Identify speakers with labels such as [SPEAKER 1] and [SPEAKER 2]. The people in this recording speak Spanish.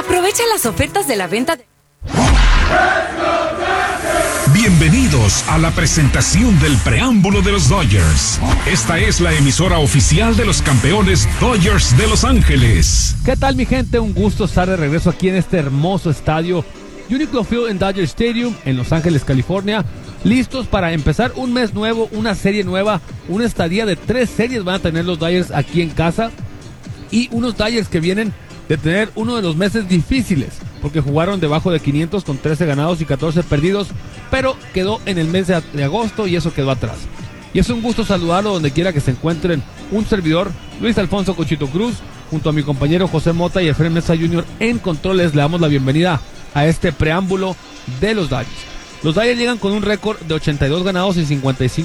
[SPEAKER 1] Aprovecha las ofertas de la venta de...
[SPEAKER 2] Bienvenidos a la presentación del preámbulo de los Dodgers. Esta es la emisora oficial de los campeones Dodgers de Los Ángeles.
[SPEAKER 3] ¿Qué tal, mi gente? Un gusto estar de regreso aquí en este hermoso estadio Uniqlo Field en Dodger Stadium en Los Ángeles, California. Listos para empezar un mes nuevo, una serie nueva, una estadía de 3 series van a tener los Dodgers aquí en casa. Y unos Dodgers que vienen de tener uno de los meses difíciles, porque jugaron debajo de 500 con 13 ganados y 14 perdidos, pero quedó en el mes de agosto y eso quedó atrás. Y es un gusto saludarlo donde quiera que se encuentren. Un servidor, Luis Alfonso Cochito Cruz, junto a mi compañero José Mota y Efraín Mesa Jr. en controles, le damos la bienvenida a este preámbulo de los Dodgers. Los Dodgers llegan con un récord de 82 ganados y 55